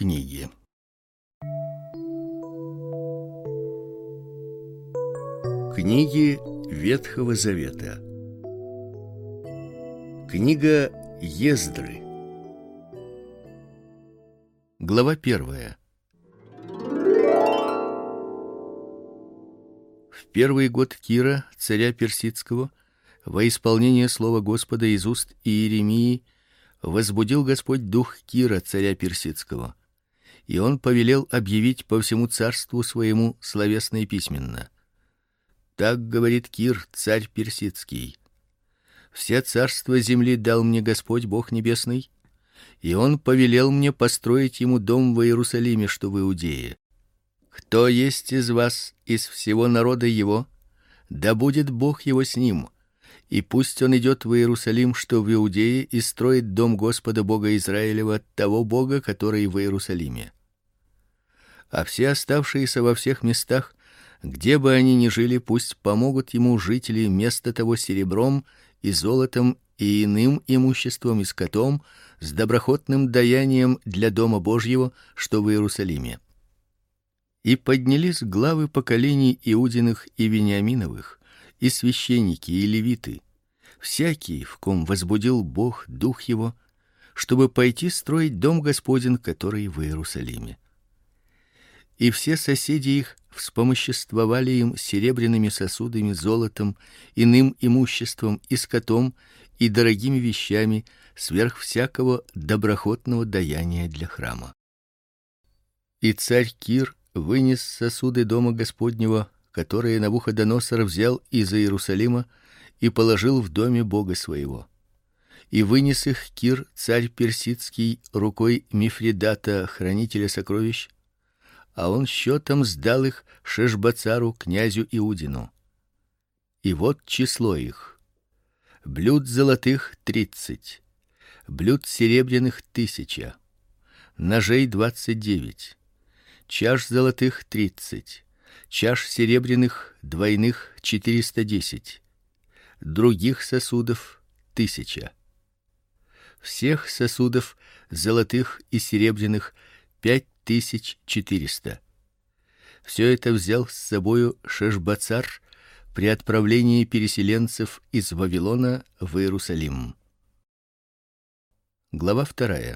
книги. Книги Ветхого Завета. Книга Ездры. Глава 1. В первый год Кира, царя персидского, во исполнение слова Господа из уст Иеремии, возбудил Господь дух Кира, царя персидского, и он повелел объявить по всему царству своему словесно и письменно: так говорит Кир, царь персидский: все царства земли дал мне Господь Бог небесный, и он повелел мне построить ему дом в Иерусалиме, что в Иудее. Кто есть из вас, из всего народа его, да будет Бог его с ним, и пусть он идет в Иерусалим, что в Иудее, и строит дом Господа Бога Израилева, того Бога, который в Иерусалиме. А все оставшиеся во всех местах, где бы они ни жили, пусть помогут ему жители места того серебром и золотом и иным имуществом и скотом, с доброхотным даянием для дома Божьего, что в Иерусалиме. И поднялись главы поколений Иудиных и Вениаминовых, и священники, и левиты, всякий, в ком возбудил Бог дух его, чтобы пойти строить дом Господень, который в Иерусалиме. И все соседи их вспомоществовали им серебряными сосудами, золотом, иным имуществом и скотом, и дорогими вещами, сверх всякого доброхотного даяния для храма. И царь Кир вынес сосуды дома Господнего, которые Навуходоносор взял из Иерусалима, и положил в доме Бога своего. И вынес их Кир, царь персидский, рукой Мифридата, хранителя сокровищ, а он счетом сдал их Шешбацару, князю Иудину. И вот число их: блюд золотых 30, блюд серебряных 1000, ножей 29, чаш золотых 30, чаш серебряных двойных 410, других сосудов 1000. Всех сосудов золотых и серебряных 5400. Все это взял с собою Шешбацар при отправлении переселенцев из Вавилона в Иерусалим. Глава 2.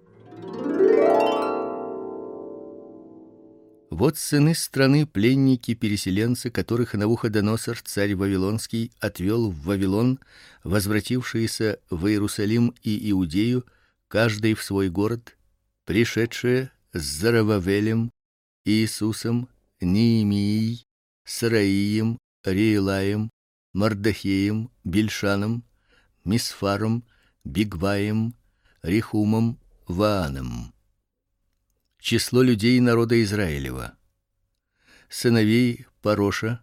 Вот сыны страны пленники переселенцы, которых Навуходоносор, царь вавилонский, отвел в Вавилон, возвратившиеся в Иерусалим и Иудею, каждый в свой город, пришедшие с Зарававелем, Иисусом, Неемией, Сараием, Реилаем, Мардахеем, Бильшаном, Мисфаром, Бигваем, Рехумом, Вааном. Число людей народа Израилева: сыновей Пароша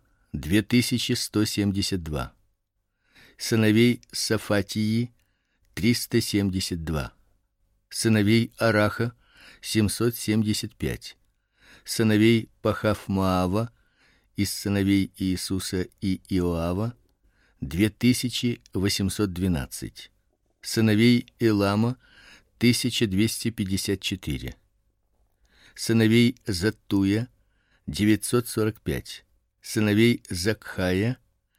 2172, сыновей Сафатии 372, сыновей Араха 775, сыновей Пахав-Моава из сыновей Иисуса и Иоава 2812, сыновей Илама 1254, сыновей Заттуя 945, сыновей Закхая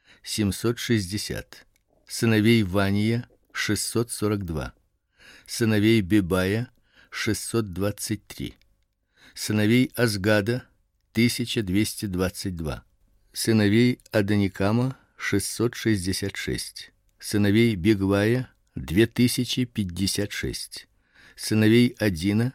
760, сыновей Вания 642, сыновей Бебая 623, сыновей Азгада 1222, сыновей Адоникама 666, сыновей Бигвая 2056, сыновей Адина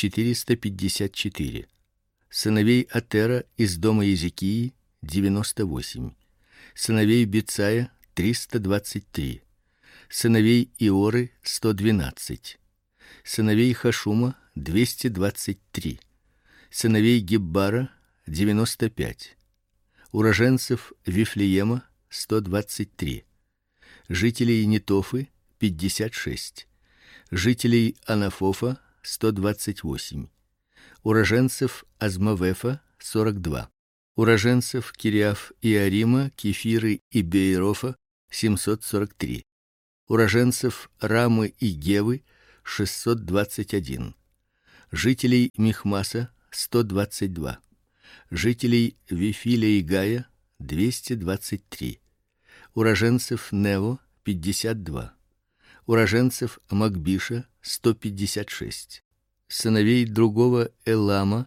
454, сыновей Атера из дома Иезекии 98, сыновей Бицая 323, сыновей Иоры 112, сыновей Хашума 223, сыновей Гиббара 95, уроженцев Вифлеема 123, жителей Нетофы 56, жителей Анафофа 128, уроженцев Азмавефа 42, уроженцев Кириаф и Арима, Кефиры и Бейрофа 743, уроженцев Рамы и Гевы 621, жителей Михмаса 122, жителей Вифиля и Гая 223, уроженцев Нево 52, уроженцев Макбиша 156, сыновей другого Элама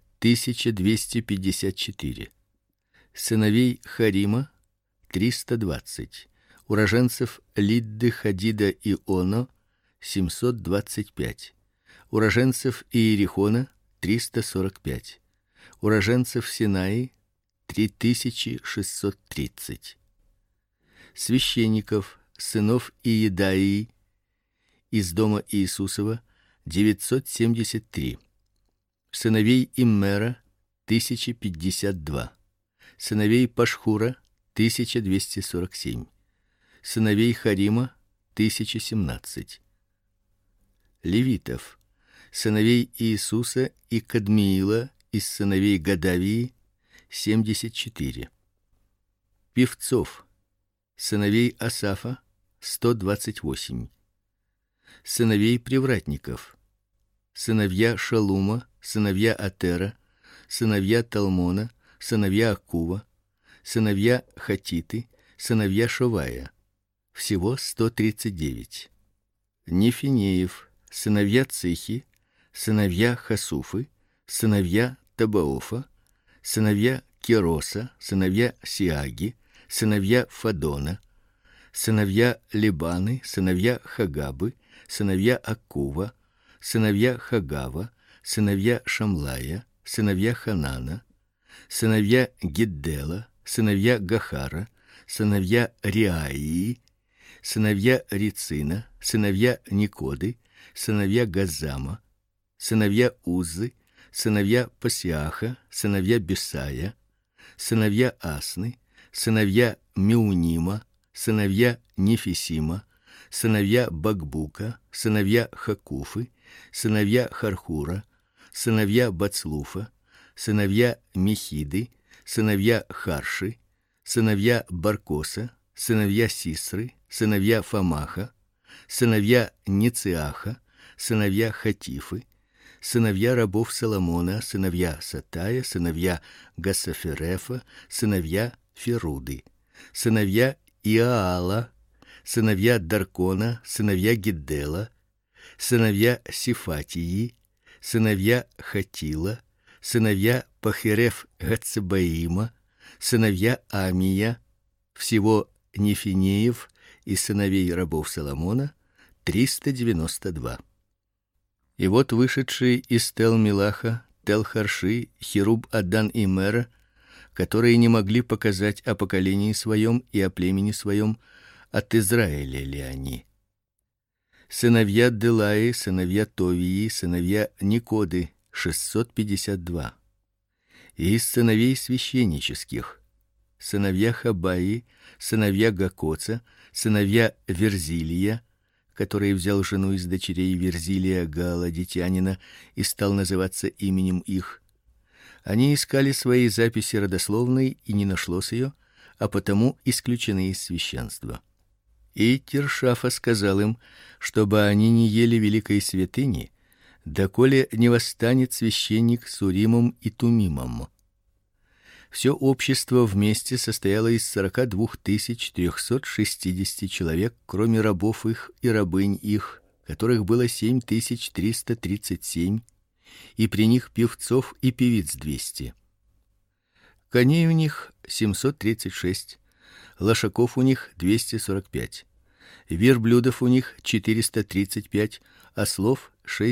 1254, сыновей Харима 320, уроженцев Лидды, Хадида и Оно 725, уроженцев Иерихона 345, уроженцев Синаи 3630, священников, сынов Иедаии из дома Иисусова 973, сыновей Иммера 1052, сыновей Пашхура 1247, сыновей Харима 1017, левитов, сыновей Иисуса и Кадмиила из сыновей Гадавии 74, певцов, сыновей Асафа 128, сыновей привратников, сыновья Шалума, сыновья Атера, сыновья Талмона, сыновья Акува, сыновья Хатиты, сыновья Шовая, всего 139. Нефинеев, сыновья Цихи, сыновья Хасуфы, сыновья Табаофа, сыновья Кероса, сыновья Сиаги, сыновья Фадона, сыновья Либаны, сыновья Хагабы, сыновья Акува, сыновья Хагава, сыновья Шамлая, сыновья Ханана, сыновья Гиддела, сыновья Гахара, сыновья Риаии, сыновья Рицина, сыновья Никоды, сыновья Газама, сыновья Уззы, сыновья Пасиаха, сыновья Бесая, сыновья Асны, сыновья Меунима, сыновья Нефисима, сыновья Багбука, сыновья Хакуфы, сыновья Хархура, сыновья Бацлуфа, сыновья Михиды, сыновья Харши, сыновья Баркоса, сыновья Сисры, сыновья Фамаха, сыновья Нициаха, сыновья Хатифы, сыновья рабов Соломона, сыновья Сатая, сыновья Гасаферефа, сыновья Феруды, сыновья Иаала, сыновья Даркона, сыновья Гиддела, сыновья Сифатии, сыновья Хатила, сыновья Пахереф Гацебаима, сыновья Амия, всего Нефинеев и сыновей рабов Соломона 392. И вот вышедшие из Тел-Милаха, Тел-Харши, Херуб-Аддан и Мера, которые не могли показать о поколении своем и о племени своем, от Израиля ли они. Сыновья Делаи, сыновья Товии, сыновья Никоды 652. И из сыновей священнических: сыновья Хабаи, сыновья Гакоца, сыновья Верзилия, который взял жену из дочерей Верзилия галадитянина и стал называться именем их. Они искали свои записи родословной, и не нашлось ее, а потому исключены из священства. И Тиршафа сказал им, чтобы они не ели великой святыни, доколе не восстанет священник с Уримом и Тумимом. Все общество вместе состояло из 42 360 человек, кроме рабов их и рабынь их, которых было 7337, и при них певцов и певиц 200. Коней у них 736, лошаков у них 245, верблюдов у них 435, ослов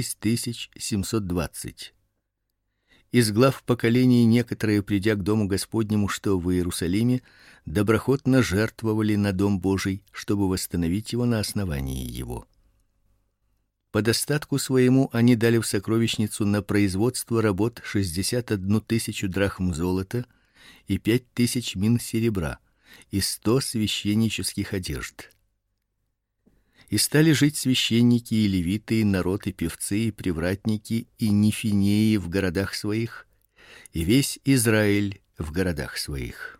6720. Из глав поколений некоторые, придя к дому Господнему, что в Иерусалиме, доброхотно жертвовали на дом Божий, чтобы восстановить его на основании его. По достатку своему они дали в сокровищницу на производство работ 61 тысячу драхм золота и 5000 мин серебра и 100 священнических одежд. И стали жить священники и левиты, и народ, и певцы, и привратники, и нефинеи в городах своих, и весь Израиль в городах своих.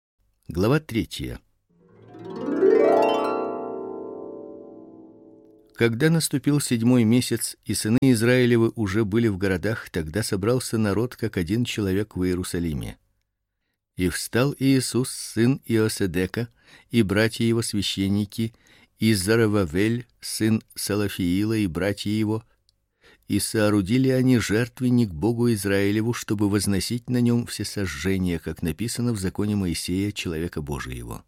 Глава 3. Когда наступил 7-й месяц, и сыны Израилевы уже были в городах, тогда собрался народ как один человек в Иерусалиме. И встал Иисус, сын Иоседека, и братья его священники, и Зарававель, сын Салафиила, и братья его, и соорудили они жертвенник Богу Израилеву, чтобы возносить на нем всесожжения, как написано в законе Моисея, человека Божиего.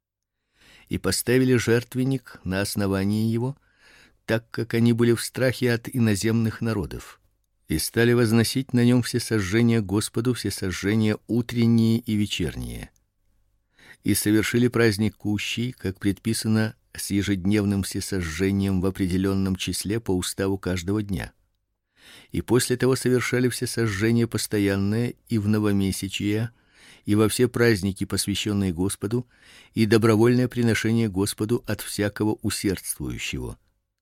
И поставили жертвенник на основании его, так как они были в страхе от иноземных народов, и стали возносить на нем всесожжения Господу, всесожжения утренние и вечерние. И совершили праздник кущий, как предписано, с ежедневным всесожжением в определенном числе по уставу каждого дня. И после того совершали всесожжение постоянное и в новомесячие, и во все праздники, посвященные Господу, и добровольное приношение Господу от всякого усердствующего.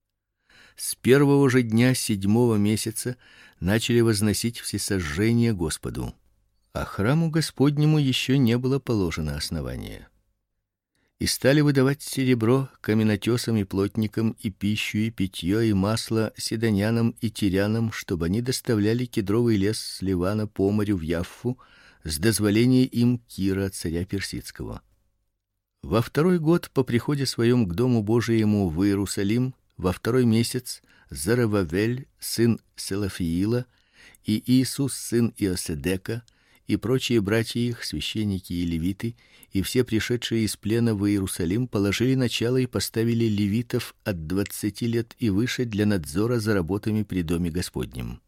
С первого же дня 7-го месяца начали возносить всесожжение Господу, а храму Господнему еще не было положено основание. И стали выдавать серебро каменотесам и плотникам, и пищу, и питье, и масло сидонянам и тирянам, чтобы они доставляли кедровый лес с Ливана по морю в Яффу с дозволения им Кира, царя персидского. Во 2-й год по приходе своем к дому Божиему в Иерусалим, во 2-й месяц, Зарававель, сын Салафиила, и Иисус, сын Иоседека, и прочие братья их, священники и левиты, и все пришедшие из плена в Иерусалим положили начало и поставили левитов от 20 лет и выше для надзора за работами при доме Господнем.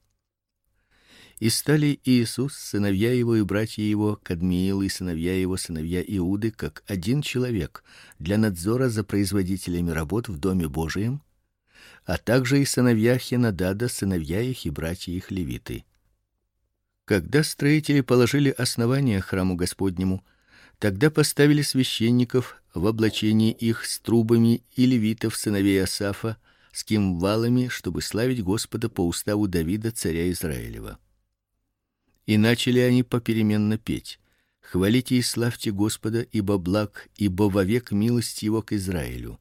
И стали Иисус, сыновья его и братья его, Кадмиил и сыновья его, сыновья Иуды, как один человек для надзора за производителями работ в доме Божием, а также и сыновья Хенадада, сыновья их и братья их левиты. Когда строители положили основание храму Господнему, тогда поставили священников в облачении их с трубами и левитов сыновей Асафа с кимвалами, чтобы славить Господа по уставу Давида царя Израилева. И начали они попеременно петь: хвалите и славьте Господа, ибо благ, ибо вовек милость его к Израилю.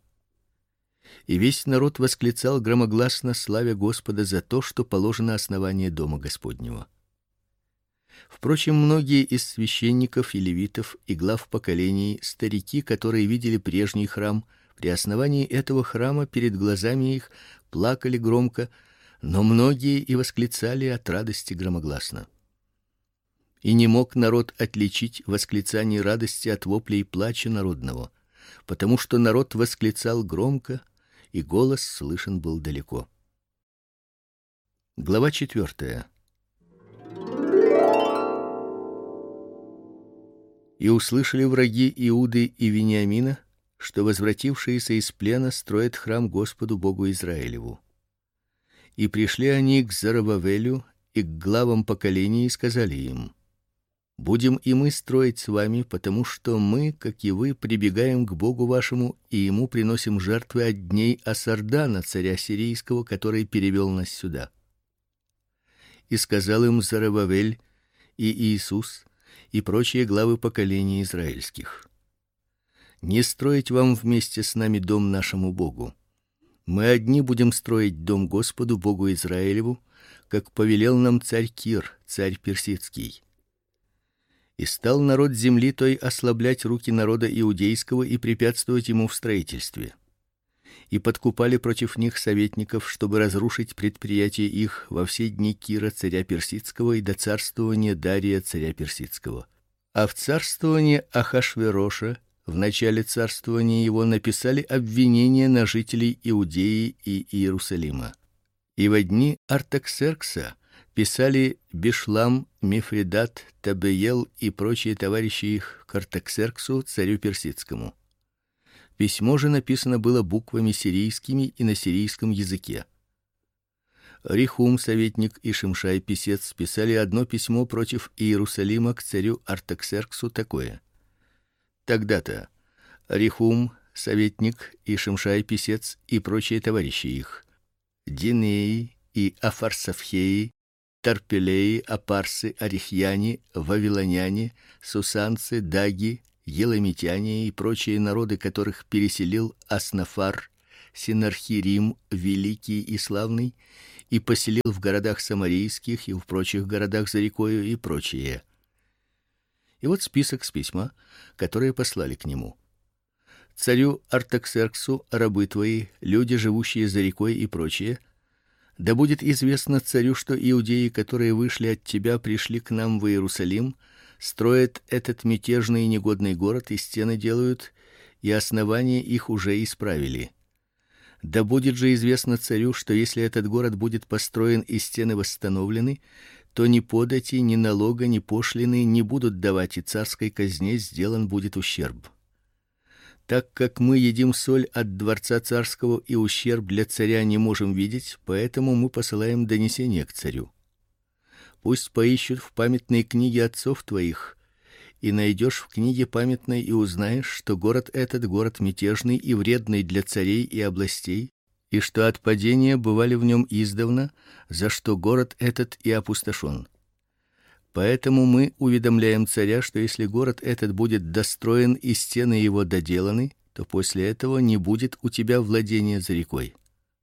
И весь народ восклицал громогласно, славя Господа за то, что положено основание дома Господнего. Впрочем, многие из священников и левитов и глав поколений, старики, которые видели прежний храм, при основании этого храма перед глазами их плакали громко, но многие и восклицали от радости громогласно. И не мог народ отличить восклицание радости от воплей плача народного, потому что народ восклицал громко, и голос слышен был далеко. Глава 4. И услышали враги Иуды и Вениамина, что возвратившиеся из плена строят храм Господу Богу Израилеву. И пришли они к Зарававелю и к главам поколений и сказали им: будем и мы строить с вами, потому что мы, как и вы, прибегаем к Богу вашему и ему приносим жертвы от дней Асардана, царя сирийского, который перевел нас сюда. И сказал им Зарававель и Иисус и прочие главы поколений израильских: не строить вам вместе с нами дом нашему Богу. Мы одни будем строить дом Господу Богу Израилеву, как повелел нам царь Кир, царь персидский. И стал народ земли той ослаблять руки народа иудейского и препятствовать ему в строительстве. И подкупали против них советников, чтобы разрушить предприятия их во все дни Кира, царя персидского, и до царствования Дария, царя персидского. А в царствовании Ахашвероша, в начале царствования его, написали обвинения на жителей Иудеи и Иерусалима. И во дни Артаксеркса писали Бишлам, Мифридат, Табеел и прочие товарищи их к Артаксерксу, царю персидскому. Письмо же написано было буквами сирийскими и на сирийском языке. Рихум, советник, и Шимшай, писец, писали одно письмо против Иерусалима к царю Артаксерксу такое: тогда-то Рихум, советник, и Шимшай, писец, и прочие товарищи их, Динеи и Афарсафхеи, Тарпелеи, Апарсы, Арихьяне, Вавилоняне, Сусанцы, Даги, Еламитяне и прочие народы, которых переселил Аснафар, Синархирим великий и славный, и поселил в городах самарийских и в прочих городах за рекою и прочее. И вот список с письма, которые послали к нему. Царю Артаксерксу, рабы твои, люди, живущие за рекой и прочее, да будет известно царю, что иудеи, которые вышли от тебя, пришли к нам в Иерусалим, строят этот мятежный и негодный город, и стены делают, и основания их уже исправили. Да будет же известно царю, что если этот город будет построен и стены восстановлены, то ни подати, ни налога, ни пошлины не будут давать, и царской казне сделан будет ущерб. Так как мы едим соль от дворца царского и ущерб для царя не можем видеть, поэтому мы посылаем донесение к царю. Пусть поищут в памятной книге отцов твоих, и найдешь в книге памятной и узнаешь, что город этот город мятежный и вредный для царей и областей, и что от падения бывали в нем издавна, за что город этот и опустошен. Поэтому мы уведомляем царя, что если город этот будет достроен и стены его доделаны, то после этого не будет у тебя владения за рекой.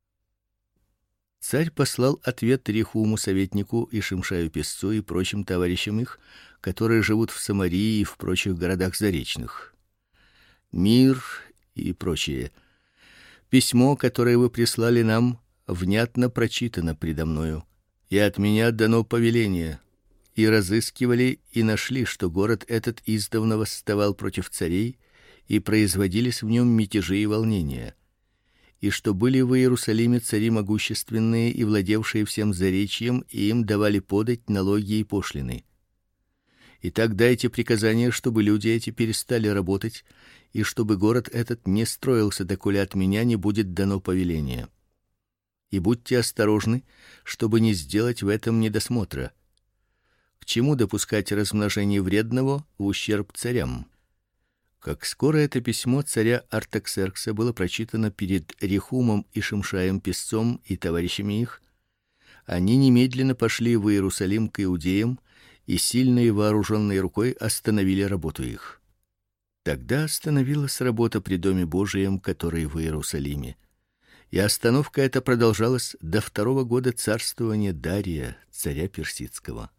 Царь послал ответ Рехуму советнику и Шимшаю писцу и прочим товарищам их, которые живут в Самарии и в прочих городах заречных. Мир и прочее. Письмо, которое вы прислали нам, внятно прочитано предо мною, и от меня дано повеление. И разыскивали и нашли, что город этот издавна восставал против царей, и производились в нем мятежи и волнения, и что были в Иерусалиме цари могущественные и владевшие всем заречьем, и им давали подать налоги и пошлины. Итак, дайте приказание, чтобы люди эти перестали работать, и чтобы город этот не строился, доколе от меня не будет дано повеление. И будьте осторожны, чтобы не сделать в этом недосмотра. К чему допускать размножение вредного в ущерб царям? Как скоро это письмо царя Артаксеркса было прочитано перед Рехумом и Шимшаем писцом и товарищами их, они немедленно пошли в Иерусалим к иудеям и сильной вооруженной рукой остановили работу их. Тогда остановилась работа при доме Божием, который в Иерусалиме. И остановка эта продолжалась до 2-го года царствования Дария, царя персидского.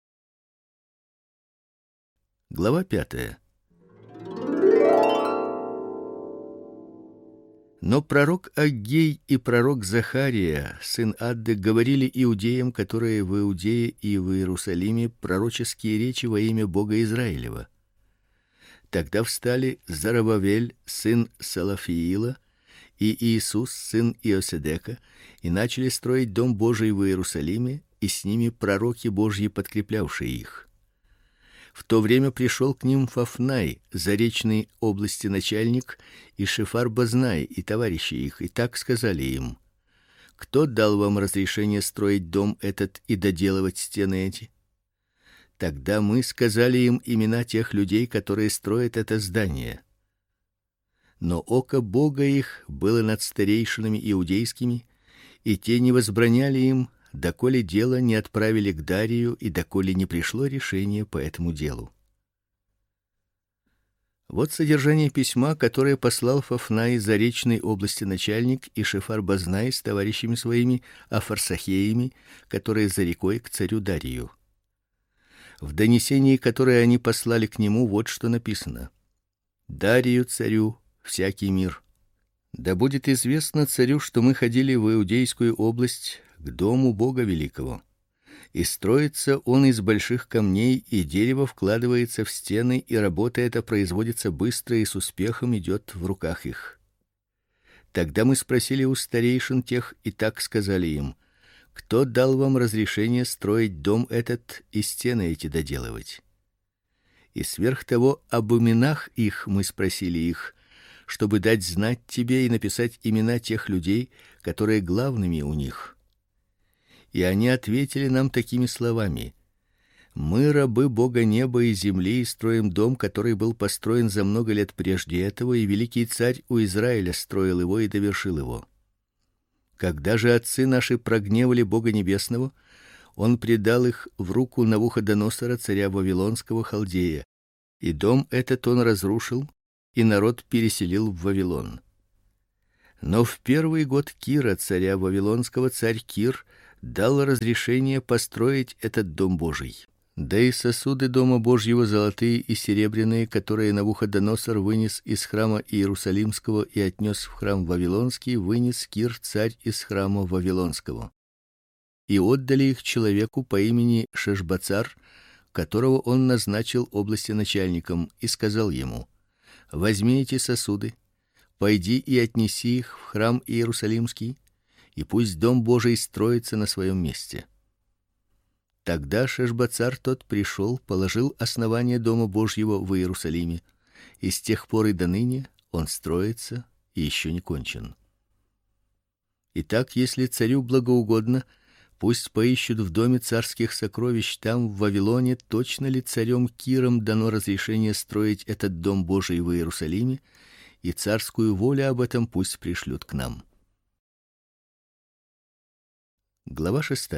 Глава 5. Но пророк Аггей и пророк Захария, сын Адды, говорили иудеям, которые в Иудее и в Иерусалиме, пророческие речи во имя Бога Израилева. Тогда встали Зарававель, сын Салафиила, и Иисус, сын Иоседека, и начали строить дом Божий в Иерусалиме, и с ними пророки Божьи, подкреплявшие их. В то время пришел к ним Фафнай, заречной области начальник, и Шефар-Базнай и товарищи их, и так сказали им: кто дал вам разрешение строить дом этот и доделывать стены эти? Тогда мы сказали им имена тех людей, которые строят это здание. Но око Бога их было над старейшинами иудейскими, и те не возбраняли им, доколе дело не отправили к Дарию и доколе не пришло решение по этому делу. Вот содержание письма, которое послал Фафнай из заречной области начальник и Шефар-Базнай с товарищами своими афарсахеями, которые за рекой к царю Дарию. В донесении, которое они послали к нему, вот что написано: Дарию царю всякий мир. Да будет известно царю, что мы ходили в Иудейскую область к дому Бога великого. И строится он из больших камней, и дерево вкладывается в стены, и работа эта производится быстро и с успехом идет в руках их. Тогда мы спросили у старейшин тех, и так сказали им: кто дал вам разрешение строить дом этот и стены эти доделывать? И сверх того об именах их мы спросили их, чтобы дать знать тебе и написать имена тех людей, которые главными у них. И они ответили нам такими словами: мы рабы Бога неба и земли и строим дом, который был построен за много лет прежде этого, и великий царь у Израиля строил его и довершил его. Когда же отцы наши прогневали Бога небесного, он предал их в руку Навуходоносора, царя вавилонского Халдея, и дом этот он разрушил, и народ переселил в Вавилон. Но в первый год Кира, царя вавилонского, царь Кир дал разрешение построить этот дом Божий. Да и сосуды дома Божьего, золотые и серебряные, которые Навуходоносор вынес из храма Иерусалимского и отнес в храм вавилонский, вынес Кир, царь, из храма вавилонского. И отдали их человеку по имени Шешбацар, которого он назначил областеначальником, и сказал ему: возьми эти сосуды, пойди и отнеси их в храм Иерусалимский, и пусть дом Божий строится на своем месте. Тогда Шешбацар тот пришел, положил основание дома Божьего в Иерусалиме, и с тех пор и до ныне он строится и еще не кончен. Итак, если царю благоугодно, пусть поищут в доме царских сокровищ там в Вавилоне, точно ли царем Киром дано разрешение строить этот дом Божий в Иерусалиме, и царскую волю об этом пусть пришлют к нам. Глава 6.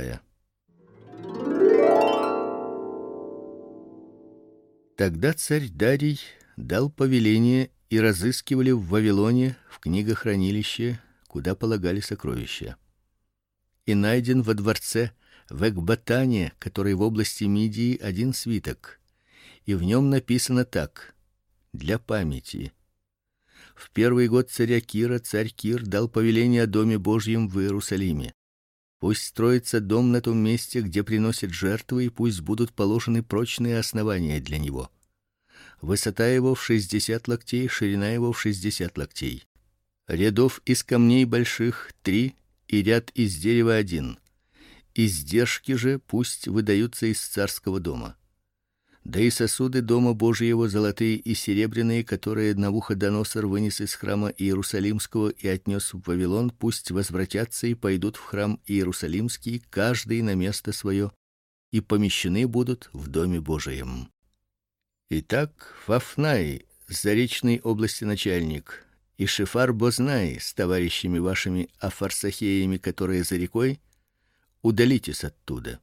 Тогда царь Дарий дал повеление, и разыскивали в Вавилоне в книгохранилище, куда полагали сокровища. И найден во дворце в Экбатане, который в области Мидии, один свиток, и в нем написано так: для памяти. В первый год царя Кира царь Кир дал повеление о доме Божьем в Иерусалиме. Пусть строится дом на том месте, где приносят жертвы, и пусть будут положены прочные основания для него. Высота его в 60 локтей, ширина его в 60 локтей. Рядов из камней больших 3 и ряд из дерева 1. Издержки же пусть выдаются из царского дома. Да и сосуды дома Божьего, золотые и серебряные, которые Навуходоносор вынес из храма Иерусалимского и отнес в Вавилон, пусть возвратятся и пойдут в храм Иерусалимский, каждый на место свое, и помещены будут в доме Божием. Итак, Фафнай, заречной области начальник, и Шефар-Бознай с товарищами вашими афарсахеями, которые за рекой, удалитесь оттуда.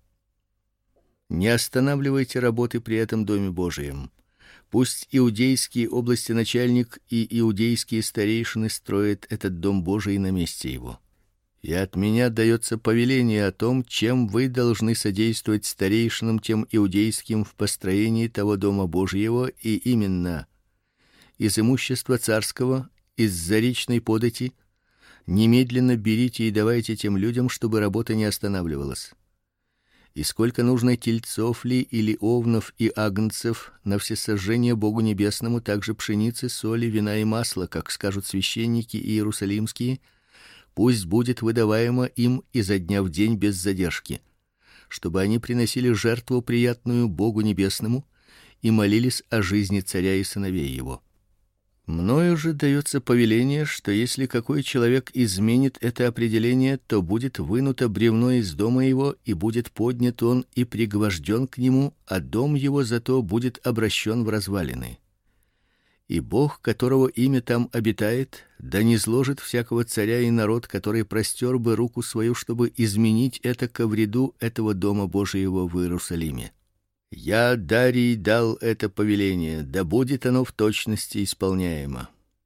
Не останавливайте работы при этом доме Божием. Пусть иудейские области начальник и иудейские старейшины строят этот дом Божий на месте его. И от меня дается повеление о том, чем вы должны содействовать старейшинам тем иудейским в построении того дома Божьего, и именно из имущества царского, из заречной подати немедленно берите и давайте тем людям, чтобы работа не останавливалась. И сколько нужно тельцов ли или овнов и агнцев на всесожжение Богу небесному, также пшеницы, соли, вина и масла, как скажут священники иерусалимские, пусть будет выдаваемо им изо дня в день без задержки, чтобы они приносили жертву приятную Богу небесному и молились о жизни царя и сыновей его. Мною же дается повеление, что если какой человек изменит это определение, то будет вынуто бревно из дома его, и будет поднят он и пригвожден к нему, а дом его зато будет обращен в развалины. И Бог, которого имя там обитает, да низложит всякого царя и народ, который простер бы руку свою, чтобы изменить это ко вреду этого дома Божьего в Иерусалиме. Я, Дарий, дал это повеление, да будет оно в точности исполняемо.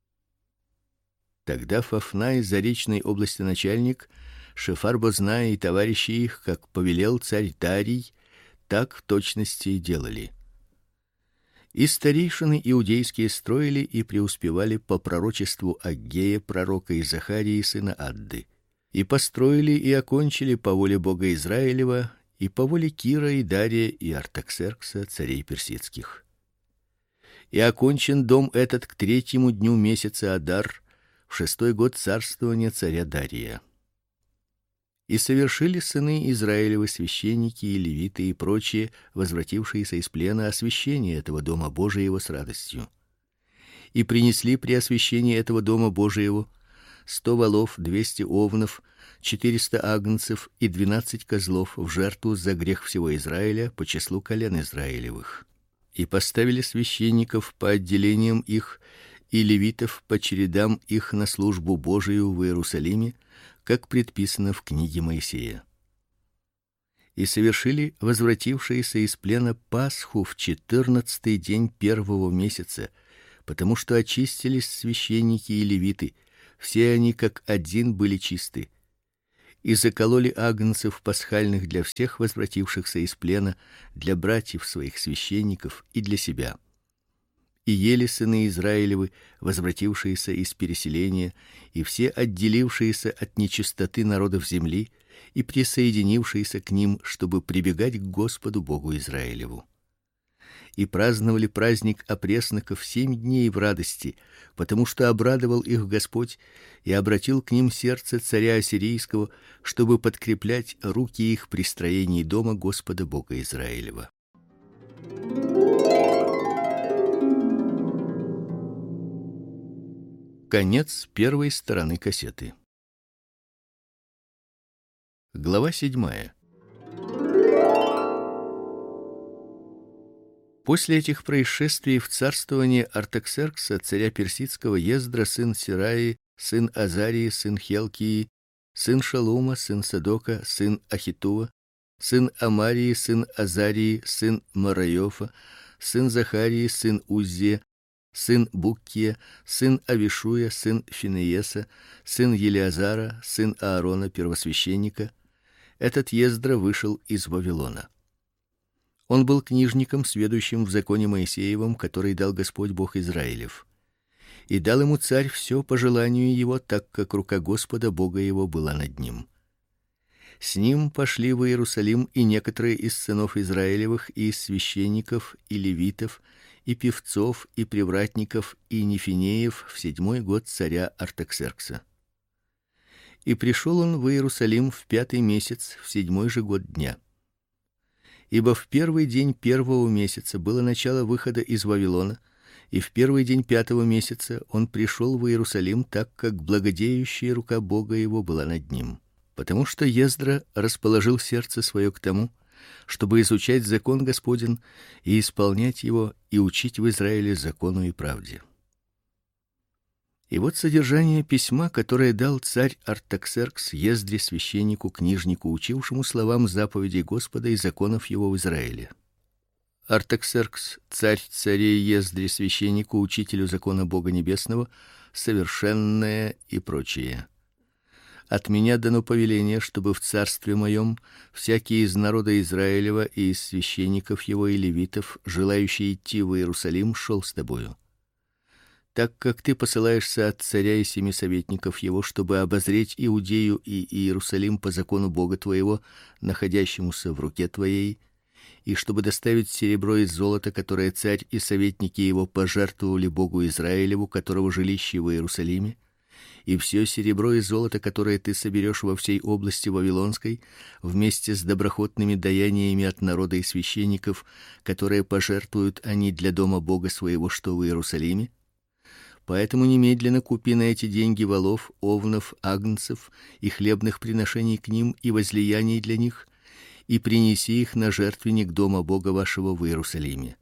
Тогда Фафнай, заречной области начальник, Шефар-Бознай и товарищи их, как повелел царь Дарий, так в точности и делали. И старейшины иудейские строили и преуспевали по пророчеству Аггея, пророка, и Захарии, сына Адды. И построили и окончили по воле Бога Израилева и по воле Кира и Дария и Артаксеркса, царей персидских. И окончен дом этот к 3-му дню месяца Адар, в 6-й год царствования царя Дария. И совершили сыны Израилевы, священники и левиты и прочие, возвратившиеся из плена, освящение этого дома Божиего с радостью. И принесли при освящении этого дома Божиего 100 волов, 200 овнов, 400 агнцев и 12 козлов в жертву за грех всего Израиля по числу колен Израилевых. И поставили священников по отделениям их и левитов по чередам их на службу Божию в Иерусалиме, как предписано в книге Моисея. И совершили возвратившиеся из плена Пасху в 14-й день 1-го месяца, потому что очистились священники и левиты, все они как один были чисты. И закололи агнцев пасхальных для всех возвратившихся из плена, для братьев своих священников и для себя. И ели сыны Израилевы, возвратившиеся из переселения, и все отделившиеся от нечистоты народов земли, и присоединившиеся к ним, чтобы прибегать к Господу Богу Израилеву. И праздновали праздник опресноков 7 дней в радости, потому что обрадовал их Господь и обратил к ним сердце царя ассирийского, чтобы подкреплять руки их при строении дома Господа Бога Израилева. Конец первой стороны кассеты. Глава 7. После этих происшествий в царствовании Артаксеркса, царя персидского, Ездра сын Сираи, сын Азарии, сын Хелкии, сын Шалума, сын Садока, сын Ахитува, сын Амарии, сын Азарии, сын Мараёфа, сын Захарии, сын Уззе, сын Буккия, сын Авишуя, сын Финееса, сын Елиазара, сын Аарона первосвященника. Этот Ездра вышел из Вавилона. Он был книжником, сведущим в законе Моисеевом, который дал Господь Бог Израилев. И дал ему царь все по желанию его, так как рука Господа Бога его была над ним. С ним пошли в Иерусалим и некоторые из сынов Израилевых, и из священников, и левитов, и певцов, и привратников, и нефинеев в 7-й год царя Артаксеркса. И пришел он в Иерусалим в 5-й месяц, в 7-й же год дня. Ибо в первый день 1-го месяца было начало выхода из Вавилона, и в первый день 5-го месяца он пришел в Иерусалим, так как благодеющая рука Бога его была над ним. Потому что Ездра расположил сердце свое к тому, чтобы изучать закон Господень и исполнять его, и учить в Израиле закону и правде. И вот содержание письма, которое дал царь Артаксеркс Ездре, священнику, книжнику, учившему словам заповедей Господа и законов его в Израиле. Артаксеркс, царь царей, Ездре, священнику, учителю закона Бога небесного, совершенное и прочее. От меня дано повеление, чтобы в царстве моем всякий из народа Израилева и из священников его и левитов, желающий идти в Иерусалим, шел с тобою. Так как ты посылаешься от царя и 7 советников его, чтобы обозреть Иудею и Иерусалим по закону Бога твоего, находящемуся в руке твоей, и чтобы доставить серебро и золото, которое царь и советники его пожертвовали Богу Израилеву, которого жилище в Иерусалиме, и все серебро и золото, которое ты соберешь во всей области вавилонской, вместе с доброхотными даяниями от народа и священников, которые пожертвуют они для дома Бога своего, что в Иерусалиме. Поэтому немедленно купи на эти деньги волов, овнов, агнцев и хлебных приношений к ним и возлияний для них, и принеси их на жертвенник дома Бога вашего в Иерусалиме.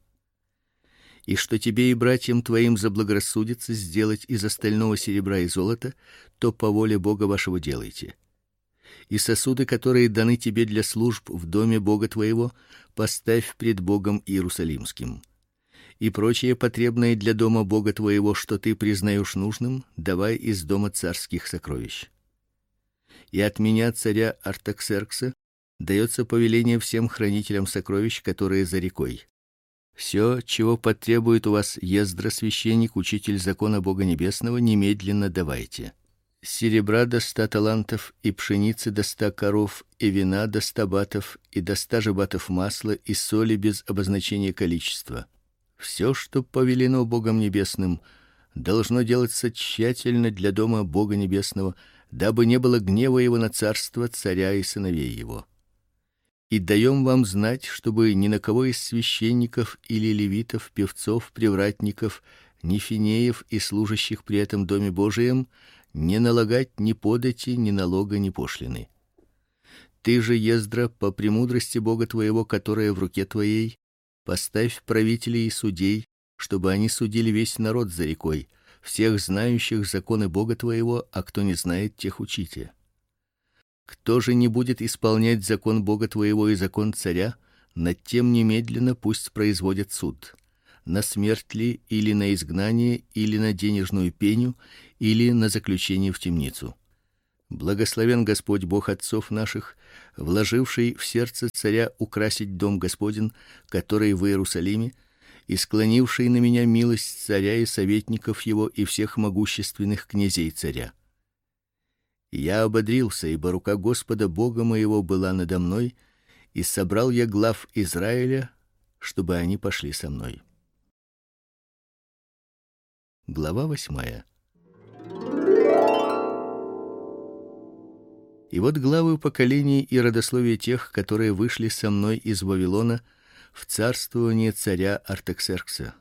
И что тебе и братьям твоим заблагорассудится сделать из остального серебра и золота, то по воле Бога вашего делайте. И сосуды, которые даны тебе для служб в доме Бога твоего, поставь пред Богом Иерусалимским. И прочее потребное для дома Бога твоего, что ты признаешь нужным, давай из дома царских сокровищ. И от меня, царя Артаксеркса, дается повеление всем хранителям сокровищ, которые за рекой. Все, чего потребует у вас Ездра, священник, учитель закона Бога небесного, немедленно давайте. Серебра до 100 талантов, и пшеницы до 100 коров, и вина до 100 батов, и до 100 же батов масла, и соли без обозначения количества. Все, что повелено Богом небесным, должно делаться тщательно для дома Бога небесного, дабы не было гнева его на царство царя и сыновей его. И даем вам знать, чтобы ни на кого из священников или левитов, певцов, привратников, нефинеев и служащих при этом доме Божием не налагать ни подати, ни налога, ни пошлины. Ты же, Ездра, по премудрости Бога твоего, которая в руке твоей, поставь правителей и судей, чтобы они судили весь народ за рекой, всех знающих законы Бога твоего, а кто не знает, тех учите. Кто же не будет исполнять закон Бога твоего и закон царя, над тем немедленно пусть производят суд. На смерть ли, или на изгнание, или на денежную пеню, или на заключение в темницу. Благословен Господь Бог отцов наших, вложивший в сердце царя украсить дом Господень, который в Иерусалиме, и склонивший на меня милость царя и советников его и всех могущественных князей царя. Я ободрился, ибо рука Господа Бога моего была надо мной, и собрал я глав Израиля, чтобы они пошли со мной. Глава 8. И вот главы поколений и родословия тех, которые вышли со мной из Вавилона в царствование царя Артаксеркса.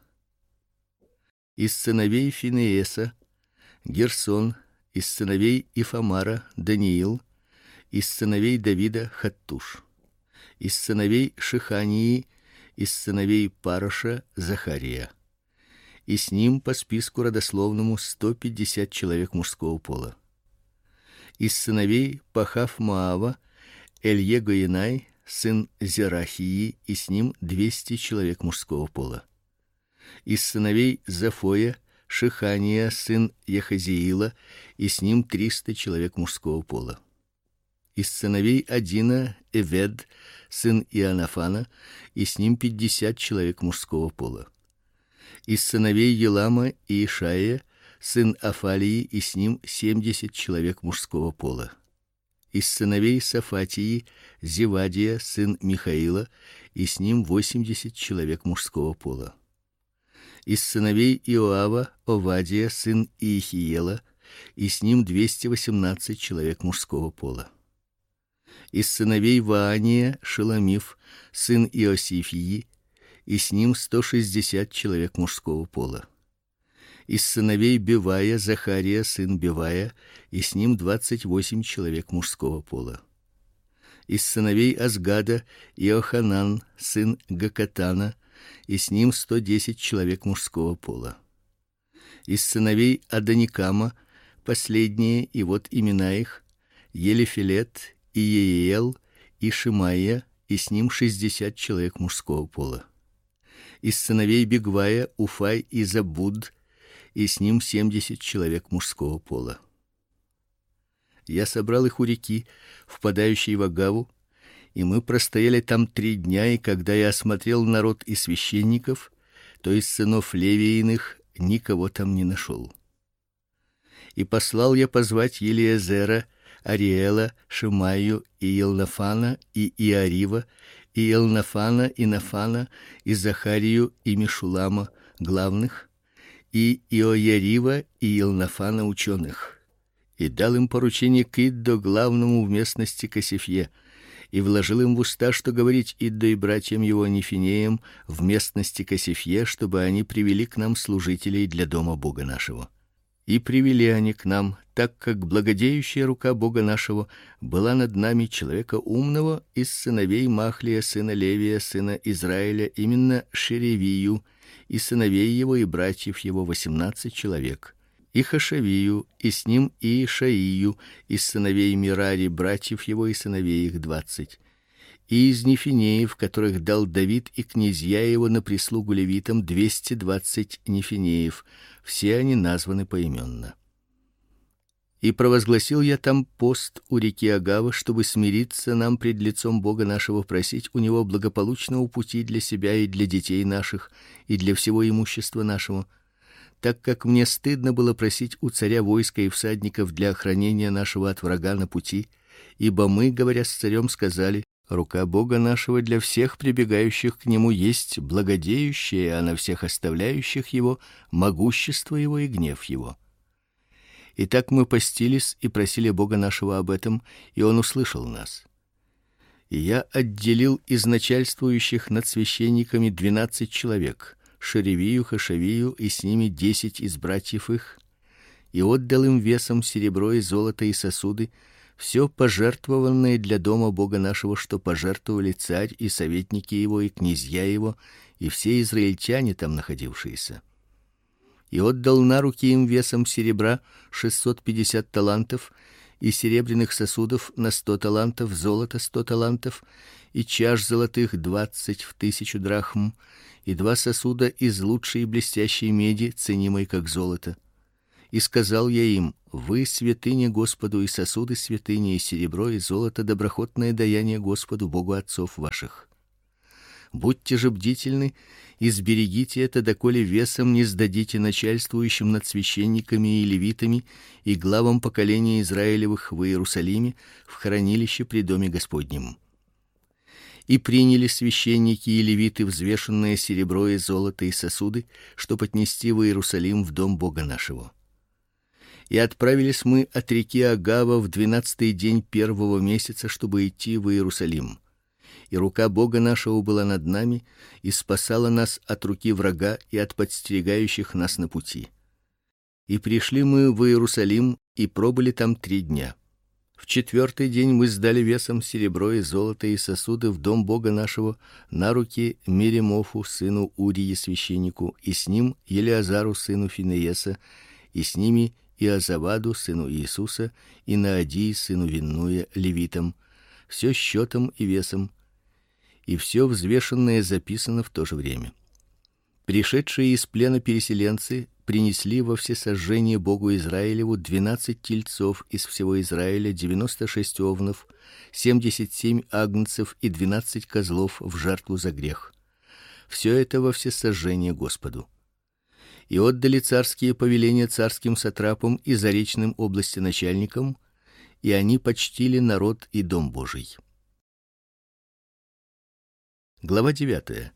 Из сыновей Финееса Герсон, из сыновей Ифамара Даниил, из сыновей Давида Хаттуш, из сыновей Шихании, из сыновей Пароша Захария. И с ним по списку родословному 150 человек мужского пола. Из сыновей Пахав-Моава Эльего-Инай, сын Зерахии, и с ним 200 человек мужского пола. Из сыновей Зафоя Шихания, сын Яхазиила, и с ним 300 человек мужского пола. Из сыновей Адина Эвед, сын Иоаннафана, и с ним 50 человек мужского пола. Из сыновей Елама и Ишая, сын Афалии, и с ним 70 человек мужского пола. Из сыновей Сафатии Зевадия, сын Михаила, и с ним 80 человек мужского пола. Из сыновей Иоава Овадия, сын Иехиела, и с ним 218 человек мужского пола. Из сыновей Ваания Шеломиф, сын Иосифии, и с ним 160 человек мужского пола. Из сыновей Бевая Захария, сын Бевая, и с ним 28 человек мужского пола. Из сыновей Азгада Иоханан, сын Гакатана, и с ним 110 человек мужского пола. Из сыновей Адоникама последние, и вот имена их: Елифелет, Иеел и Шимая, и с ним 60 человек мужского пола. Из сыновей Бигвая Уфай и Забуд, и с ним 70 человек мужского пола. Я собрал их у реки, впадающей в Агаву, и мы простояли там 3 дня, и когда я осмотрел народ и священников, то из сынов Левииных никого там не нашел. И послал я позвать Елиезера, Ариэла, Шимаю и Елнафана и Иарива, и Елнафана и Нафана, и Захарию и Мишулама главных, и Иоярива и Елнафана ученых, и дал им поручение к Иддо главному в местности Касифье, и вложил им в уста, что говорить Иддо и братьям его Нефинеям в местности Касифье, чтобы они привели к нам служителей для дома Бога нашего. И привели они к нам, так как благодеющая рука Бога нашего была над нами, человека умного из сыновей Махлия, сына Левия, сына Израиля, именно Шеревию, и сыновей его и братьев его 18 человек, и Хашавию, и с ним и Ишаию, из сыновей Мирари, братьев его и сыновей их 20, и из Нефинеев, которых дал Давид и князья его на прислугу левитам, 220 Нефинеев, все они названы поименно. И провозгласил я там пост у реки Агава, чтобы смириться нам пред лицом Бога нашего, просить у него благополучного пути для себя и для детей наших и для всего имущества нашего, так как мне стыдно было просить у царя войска и всадников для охранения нашего от врага на пути, ибо мы, говоря с царем, сказали: рука Бога нашего для всех прибегающих к нему есть благодеющая, а на всех оставляющих его могущество его и гнев его. Итак, мы постились и просили Бога нашего об этом, и он услышал нас. И я отделил из начальствующих над священниками 12 человек, Шеревию, Хашавию, и с ними 10 из братьев их, и отдал им весом серебро и золото и сосуды, все пожертвованное для дома Бога нашего, что пожертвовали царь и советники его и князья его и все израильтяне там находившиеся. И отдал на руки им весом серебра 650 талантов и серебряных сосудов на 100 талантов, золота 100 талантов и чаш золотых 20 в 1000 драхм и 2 сосуда из лучшей блестящей меди, ценимой как золото, И сказал я им: вы святыня Господу, и сосуды святыни, и серебро и золото доброхотное даяние Господу Богу отцов ваших. Будьте же бдительны и сберегите это, доколе весом не сдадите начальствующим над священниками и левитами и главам поколения Израилевых в Иерусалиме в хранилище при доме Господнем. И приняли священники и левиты взвешенное серебро и золото и сосуды, чтоб отнести в Иерусалим в дом Бога нашего. И отправились мы от реки Агава в 12-й день первого месяца, чтобы идти в Иерусалим. И рука Бога нашего была над нами и спасала нас от руки врага и от подстерегающих нас на пути. И пришли мы в Иерусалим и пробыли там 3 дня. В 4-й день мы сдали весом серебро и золото и сосуды в дом Бога нашего на руки Меремофу сыну Урии священнику, и с ним Елеазару сыну Финееса, и с ними Иозаваду сыну Иисуса, и Наадии сыну Виннуя левитам, все счетом и весом, и все взвешенное записано в то же время. Пришедшие из плена переселенцы принесли во всесожжение Богу Израилеву 12 тельцов из всего Израиля, 96 овнов, 77 агнцев и 12 козлов в жертву за грех. Все это во всесожжение Господу. И отдали царские повеления царским сатрапам и заречным областеначальникам, и они почтили народ и дом Божий. Глава 9.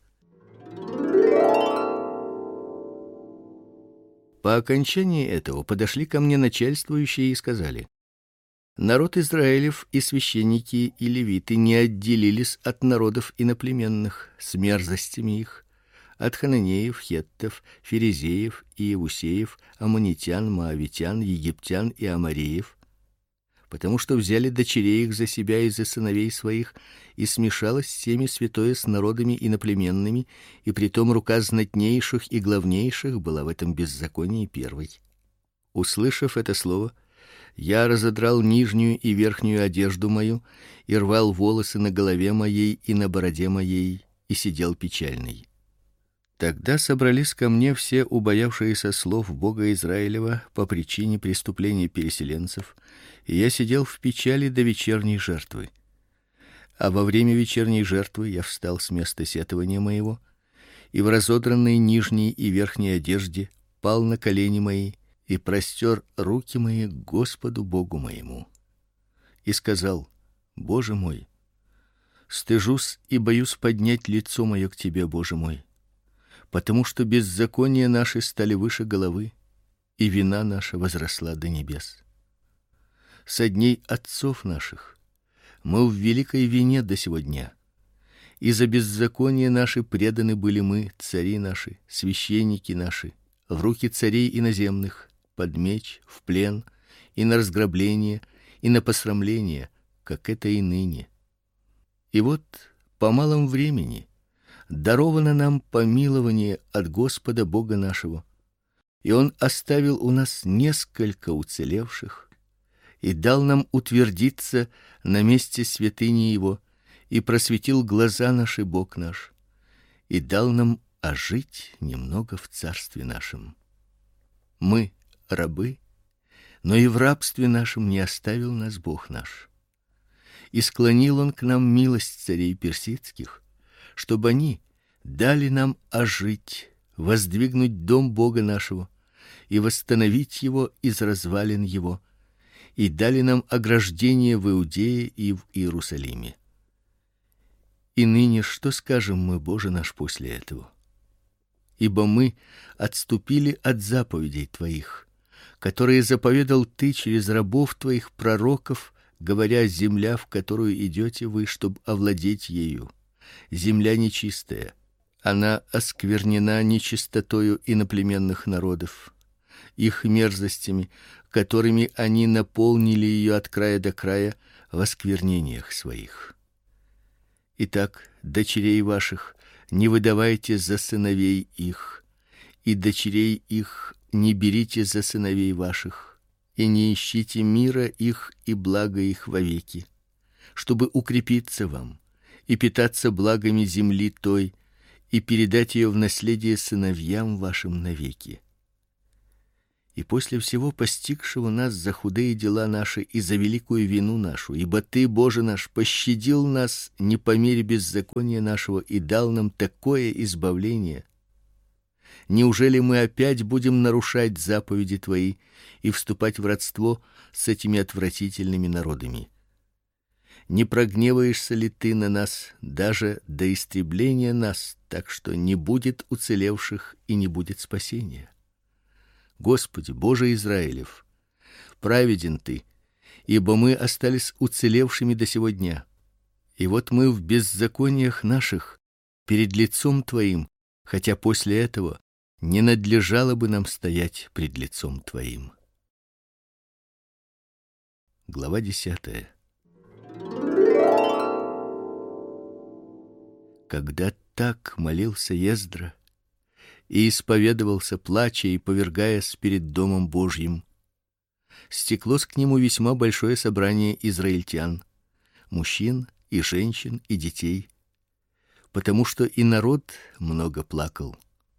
По окончании этого подошли ко мне начальствующие и сказали: народ Израилев и священники и левиты не отделились от народов иноплеменных с мерзостями их, от хананеев, хеттов, ферезеев и иевусеев, аммонитян, моавитян, египтян и амореев, потому что взяли дочерей их за себя и за сыновей своих, и смешалось семя святое с народами иноплеменными, и притом рука знатнейших и главнейших была в этом беззаконии первой. Услышав это слово, я разодрал нижнюю и верхнюю одежду мою, и рвал волосы на голове моей и на бороде моей, и сидел печальный. Тогда собрались ко мне все убоявшиеся слов Бога Израилева по причине преступления переселенцев, и я сидел в печали до вечерней жертвы. А во время вечерней жертвы я встал с места сетования моего, и в разодранной нижней и верхней одежде пал на колени мои и простер руки мои к Господу Богу моему. И сказал: Боже мой, стыжусь и боюсь поднять лицо мое к тебе, Боже мой, потому что беззакония наши стали выше головы, и вина наша возросла до небес. Со дней отцов наших мы в великой вине до сего дня, и за беззаконие наши преданы были мы, цари наши, священники наши, в руки царей иноземных, под меч, в плен, и на разграбление, и на посрамление, как это и ныне. И вот по малом времени даровано нам помилование от Господа Бога нашего, и Он оставил у нас несколько уцелевших и дал нам утвердиться на месте святыни Его, и просветил глаза наши Бог наш, и дал нам ожить немного в царстве нашем. Мы рабы, но и в рабстве нашем не оставил нас Бог наш. И склонил Он к нам милость царей персидских, чтобы они дали нам ожить, воздвигнуть дом Бога нашего и восстановить его из развалин его, и дали нам ограждение в Иудее и в Иерусалиме. И ныне что скажем мы, Боже наш, после этого? Ибо мы отступили от заповедей Твоих, которые заповедал Ты через рабов Твоих пророков, говоря: земля, в которую идете вы, чтобы овладеть ею, земля нечистая, она осквернена нечистотою иноплеменных народов, их мерзостями, которыми они наполнили ее от края до края в осквернениях своих. Итак, дочерей ваших не выдавайте за сыновей их, и дочерей их не берите за сыновей ваших, и не ищите мира их и блага их вовеки, чтобы укрепиться вам и питаться благами земли той, и передать ее в наследие сыновьям вашим навеки. и после всего постигшего нас за худые дела наши и за великую вину нашу, ибо ты, Боже наш, пощадил нас не по мере беззакония нашего и дал нам такое избавление. Неужели мы опять будем нарушать заповеди твои и вступать в родство с этими отвратительными народами? Не прогневаешься ли ты на нас даже до истребления нас, так что не будет уцелевших и не будет спасения? Господи, Боже Израилев, праведен ты, ибо мы остались уцелевшими до сего дня. И вот мы в беззакониях наших перед лицом твоим, хотя после этого не надлежало бы нам стоять пред лицом твоим. Глава 10. Когда так молился Ездра и исповедовался, плача и повергаясь перед домом Божьим, стеклось к нему весьма большое собрание израильтян, мужчин и женщин и детей, потому что и народ много плакал.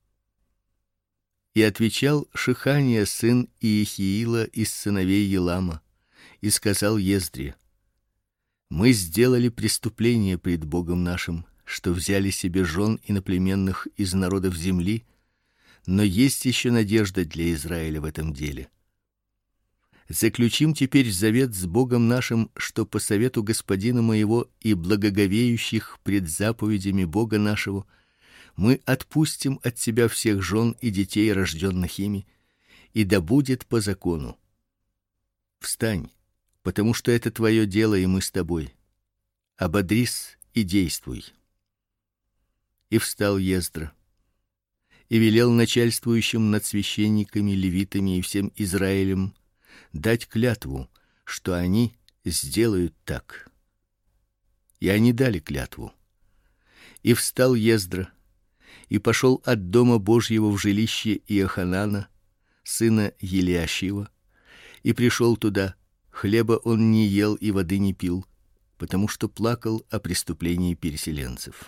И отвечал Шехания, сын Иехиила из сыновей Елама, и сказал Ездре: мы сделали преступление пред Богом нашим, что взяли себе жен иноплеменных из народов земли, но есть еще надежда для Израиля в этом деле. Заключим теперь завет с Богом нашим, что по совету господина моего и благоговеющих пред заповедями Бога нашего мы отпустим от себя всех жен и детей, рожденных ими, и да будет по закону. Встань, потому что это твое дело, и мы с тобой. Ободрись и действуй. И встал Ездра и велел начальствующим над священниками, левитами и всем Израилем дать клятву, что они сделают так. И они дали клятву. И встал Ездра и пошел от дома Божьего в жилище Иоханана, сына Елиашива, и пришел туда. Хлеба он не ел и воды не пил, потому что плакал о преступлении переселенцев.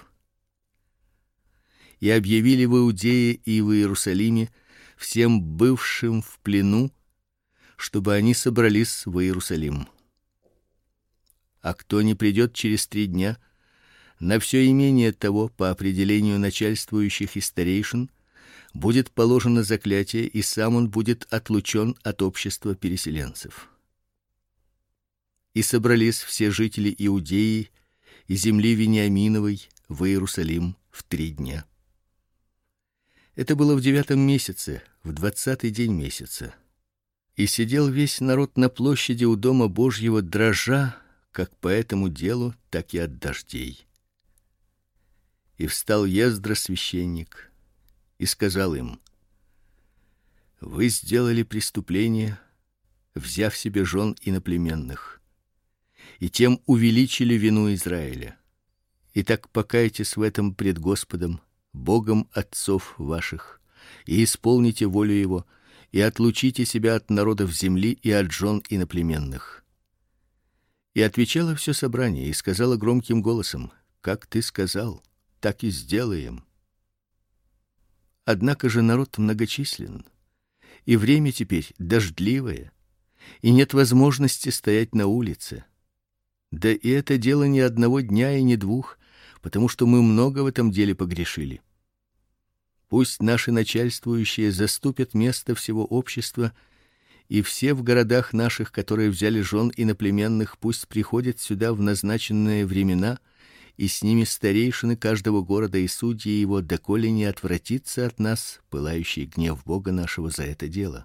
И объявили в Иудее и в Иерусалиме всем бывшим в плену, чтобы они собрались в Иерусалим. А кто не придет через 3 дня, на все имение того по определению начальствующих и старейшин будет положено заклятие, и сам он будет отлучен от общества переселенцев. И собрались все жители Иудеи и земли Вениаминовой в Иерусалим в 3 дня. Это было в 9 месяце, в 20-й день месяца. И сидел весь народ на площади у дома Божьего, дрожа, как по этому делу, так и от дождей. И встал Ездра священник и сказал им: вы сделали преступление, взяв себе жен иноплеменных, и тем увеличили вину Израиля. Итак, покайтесь в этом пред Господом, Богом отцов ваших, и исполните волю его, и отлучите себя от народов земли и от жен иноплеменных. И отвечало все собрание и сказало громким голосом: как ты сказал, так и сделаем. Однако же народ многочислен, и время теперь дождливое, и нет возможности стоять на улице. Да и это дело не одного дня и не 2, потому что мы много в этом деле погрешили. Пусть наши начальствующие заступят место всего общества, и все в городах наших, которые взяли жен иноплеменных, пусть приходят сюда в назначенные времена, и с ними старейшины каждого города и судьи его, доколе не отвратится от нас пылающий гнев Бога нашего за это дело.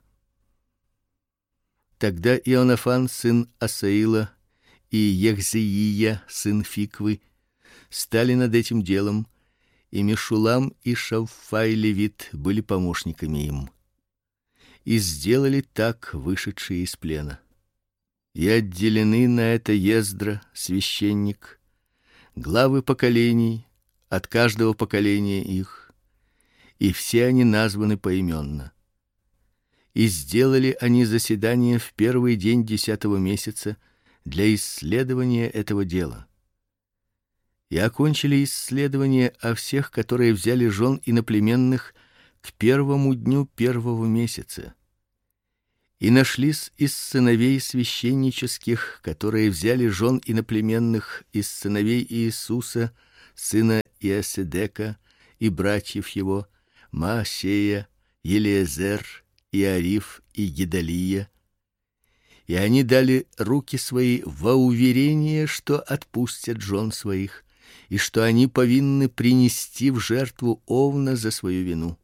Тогда Ионафан, сын Асаила, и Ехзеия, сын Фиквы, стали над этим делом, и Мешулам и Шавфай левит были помощниками им. И сделали так вышедшие из плена. И отделены на это Ездра, священник, главы поколений, от каждого поколения их, и все они названы поименно. И сделали они заседание в первый день 10-го месяца для исследования этого дела. И окончили исследование о всех, которые взяли жен иноплеменных, к 1-му дню 1-го месяца. И нашлись из сыновей священнических, которые взяли жен иноплеменных из сыновей Иисуса, сына Иоседека, и братьев его, Маасея, Елиезер, Иариф и Гедалия. И они дали руки свои во уверение, что отпустят жен своих, и что они повинны принести в жертву овна за свою вину.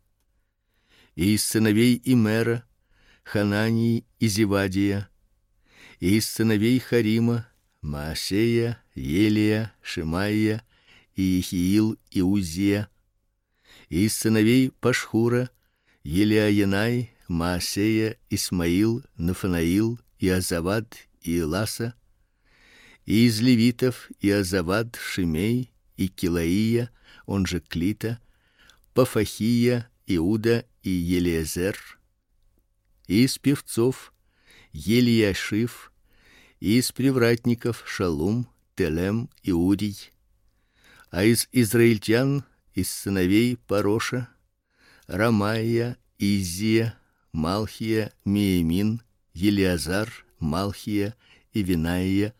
И из сыновей Имера Ханании и Зевадия, и из сыновей Харима Маасея, Елия, Шемаия и Иехиил и Узия, и из сыновей Пашхура Елиаенай, Маасея, Исмаил, Нафанаил, Иозавад и Иласа, и из левитов Иозавад, Шимей и Килаия, он же Клита, Пафахия, Иуда и Елиезер, и из певцов Елиашив, и из привратников Шалум, Телем и Урий, а из израильтян из сыновей Пароша Рамаия, Изия, Малхия, Миемин, Елиазар, Малхия и Винаия,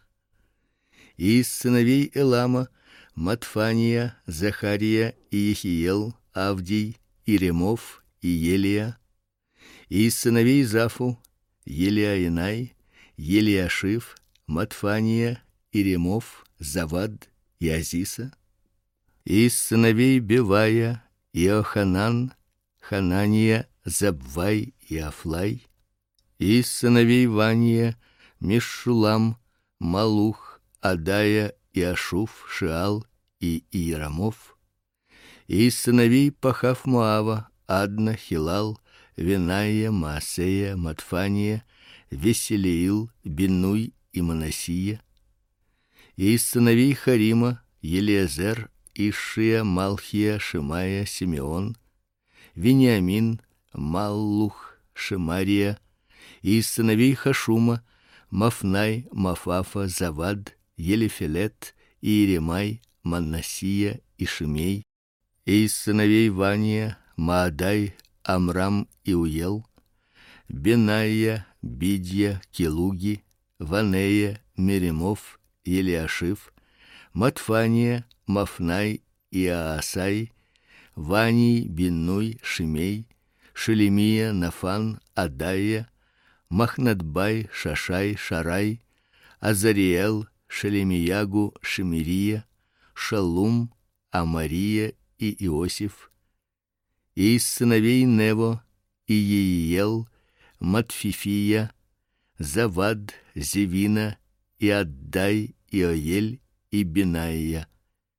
и из сыновей Элама Матфания, Захария и Ехиел, Авдий, Иремов и Елия, и из сыновей Зафу Елиаенай, Елиашив, Матфания, Иремов, Завад и Азиса, и из сыновей Бевая Иоханан, Ханания, Забвай и Афлай, и из сыновей Вания Мешулам, Малух, Адая и Ашуф, Шиал и Иерамов, и из сыновей Пахав-Моава Адна, Хилал, Виная, Маасея, Матфания, Веселиил, Бинуй и Манасия, и из сыновей Харима Елиезер, Ишия, Малхия, Шемая, Симеон, Вениамин, Маллух, Шемария, и из сыновей Хашума Мафнай, Мафафа, Завад, Елифелет, Иеремай, Манасия и Шимей, и из сыновей Вания Маадай, Амрам и Уел, Бенаия, Бидья, Келуги, Ванея, Меремов, Елиашив, Матфания, Мафнай и Аасай, Ваний, Бинуй, Шимей, Шелемия, Нафан, Адая, Махнадбай, Шашай, Шарай, Азариэл, Шелемиягу, Шемирия, Шалум, Амария и Иосиф, и из сыновей Нево Иеиел, Матфифия, Завад, Зевина, и Аддай, Иоель и Бенаия.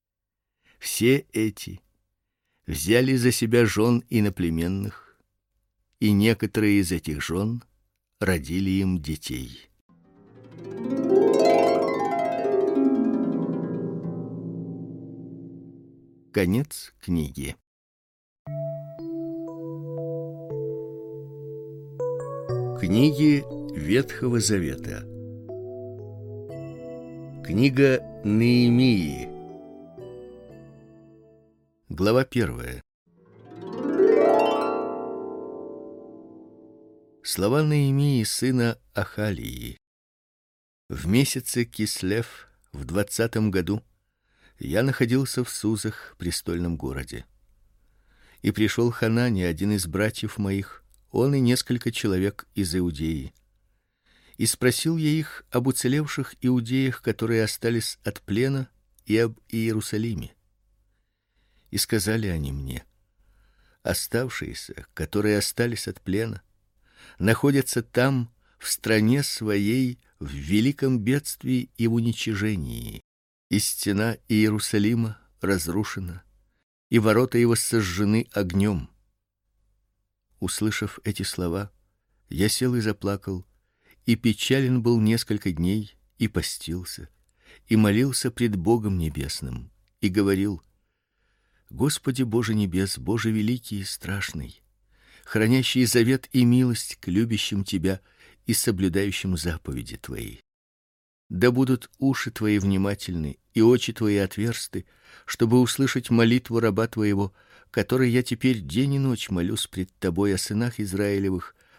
Все эти взяли за себя жен иноплеменных, и некоторые из этих жен родили им детей. Конец книги. Книги Ветхого Завета. Книга Неемии. Глава 1. Слова Неемии сына Ахалии. В месяце Кислев в 20 году я находился в Сузах, престольном городе. И пришел Ханани, один из братьев моих, он и несколько человек из Иудеи. И спросил я их об уцелевших иудеях, которые остались от плена, и об Иерусалиме. И сказали они мне: оставшиеся, которые остались от плена, находятся там, в стране своей, в великом бедствии и в уничижении. И стена Иерусалима разрушена, и ворота его сожжены огнем. Услышав эти слова, я сел и заплакал, и печален был несколько дней, и постился, и молился пред Богом небесным, и говорил: Господи Боже небес, Боже великий и страшный, хранящий завет и милость к любящим тебя и соблюдающим заповеди твои. Да будут уши твои внимательны и очи твои отверсты, чтобы услышать молитву раба твоего, которой я теперь день и ночь молюсь пред тобой о сынах Израилевых,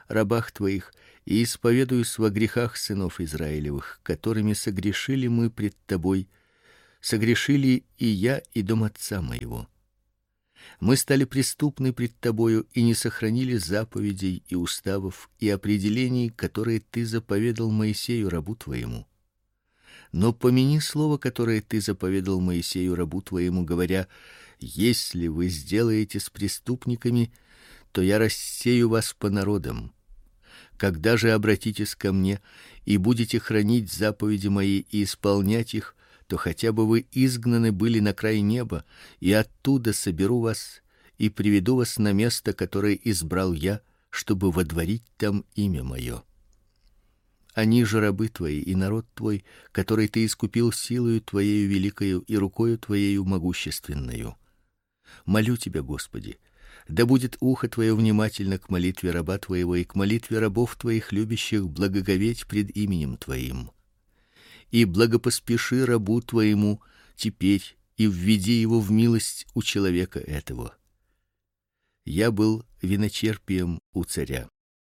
рабах твоих, и исповедуюсь во грехах сынов Израилевых, которыми согрешили мы пред тобой, согрешили и я, и дом отца моего. Мы стали преступны пред тобою и не сохранили заповедей и уставов и определений, которые ты заповедал Моисею рабу твоему. Но помяни слово, которое ты заповедал Моисею рабу твоему, говоря: если вы сделаете с преступниками, то я рассею вас по народам. Когда же обратитесь ко мне и будете хранить заповеди мои и исполнять их, то хотя бы вы изгнаны были на край неба, и оттуда соберу вас и приведу вас на место, которое избрал я, чтобы водворить там имя мое. Они же рабы твои и народ твой, который ты искупил силою твоею великою и рукою твоею могущественною. Молю тебя, Господи, да будет ухо твое внимательно к молитве раба твоего и к молитве рабов твоих, любящих благоговеть пред именем твоим. И благопоспеши рабу твоему теперь и введи его в милость у человека этого. Я был виночерпием у царя.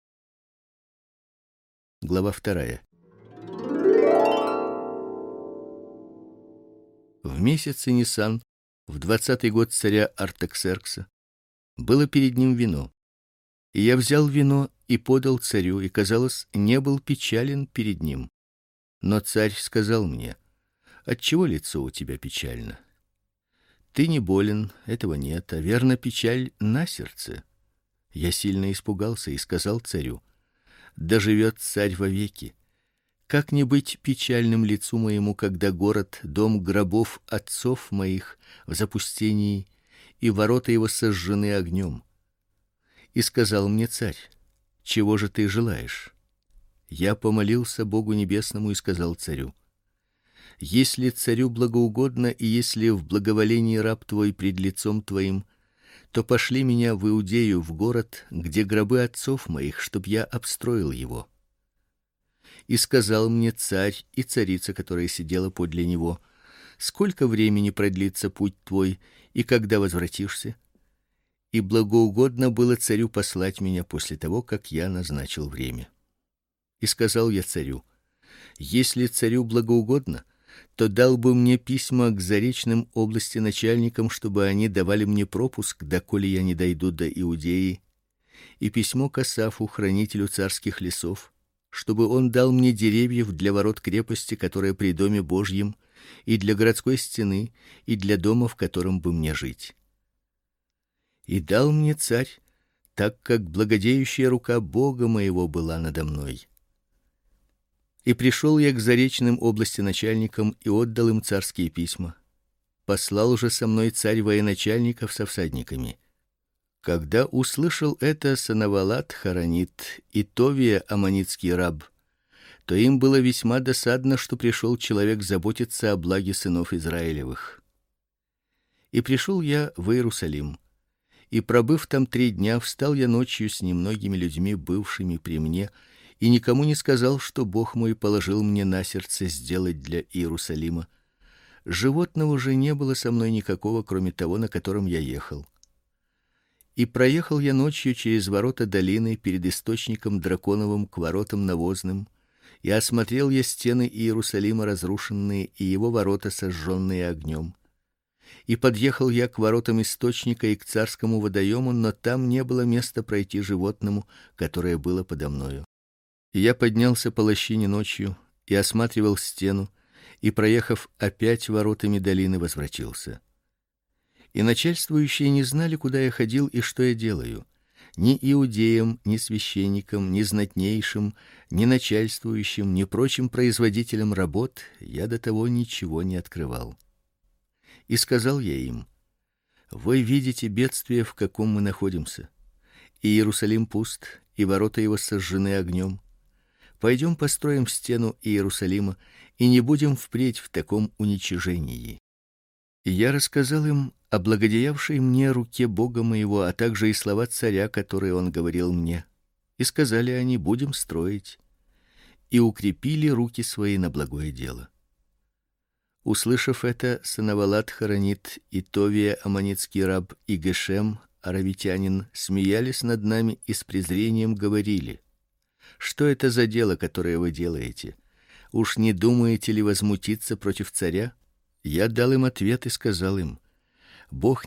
Глава 2. В месяце Нисан, в 20-й год царя Артаксеркса, было перед ним вино. И я взял вино и подал царю, и, казалось, не был печален перед ним. Но царь сказал мне: отчего лицо у тебя печально? Ты не болен, этого нет, а верно печаль на сердце. Я сильно испугался и сказал царю: да живет царь вовеки. Как не быть печальным лицу моему, когда город, дом гробов отцов моих в запустении, и ворота его сожжены огнем? И сказал мне царь: чего же ты желаешь? Я помолился Богу небесному и сказал царю: если царю благоугодно и если в благоволении раб твой пред лицом твоим, то пошли меня в Иудею, в город, где гробы отцов моих, чтоб я обстроил его. И сказал мне царь и царица, которая сидела подле него: сколько времени продлится путь твой, и когда возвратишься? И благоугодно было царю послать меня после того, как я назначил время. И сказал я царю: если царю благоугодно, то дал бы мне письма к заречным области начальникам, чтобы они давали мне пропуск, доколе я не дойду до Иудеи, и письмо к Асафу, хранителю царских лесов, чтобы он дал мне деревьев для ворот крепости, которая при доме Божьем, и для городской стены, и для дома, в котором бы мне жить. И дал мне царь, так как благодеющая рука Бога моего была надо мной. И пришел я к заречным области начальникам и отдал им царские письма. Послал же со мной царь военачальников со всадниками. Когда услышал это Санавалат хоронит и Товия аммонитский раб, то им было весьма досадно, что пришел человек заботиться о благе сынов Израилевых. И пришел я в Иерусалим, и пробыв там 3 дня, встал я ночью с немногими людьми, бывшими при мне, и никому не сказал, что Бог мой положил мне на сердце сделать для Иерусалима. Животного же не было со мной никакого, кроме того, на котором я ехал. И проехал я ночью через ворота долины перед источником драконовым к воротам навозным, и осмотрел я стены Иерусалима разрушенные и его ворота сожженные огнем. И подъехал я к воротам источника и к царскому водоему, но там не было места пройти животному, которое было подо мною. И я поднялся по лощине ночью и осматривал стену, и, проехав опять воротами долины, возвратился. И начальствующие не знали, куда я ходил и что я делаю. Ни иудеям, ни священникам, ни знатнейшим, ни начальствующим, ни прочим производителям работ я до того ничего не открывал. И сказал я им: вы видите бедствие, в каком мы находимся. И Иерусалим пуст, и ворота его сожжены огнем. Пойдем построим стену Иерусалима и не будем впредь в таком уничижении. И я рассказал им о благодеявшей мне руке Бога моего, а также и слова царя, которые он говорил мне. И сказали они: будем строить. И укрепили руки свои на благое дело. Услышав это, Санавалат хоронит и Товия аммонитский раб и Гешем аравитянин смеялись над нами и с презрением говорили: Что это за дело, которое вы делаете? Уж не думаете ли возмутиться против царя? Я дал им ответ и сказал им: Бог